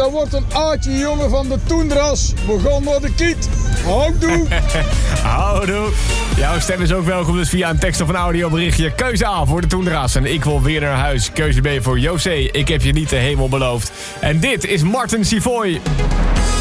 dat wordt een aardje jongen van de toendras. Begon naar de kiet. Houdoe. Houdoe. Jouw stem is ook welkom, dus via een tekst of een audioberichtje. Keuze A voor de Toendra's en ik wil weer naar huis. Keuze B voor José, ik heb je niet de hemel beloofd. En dit is Martin Sivoy.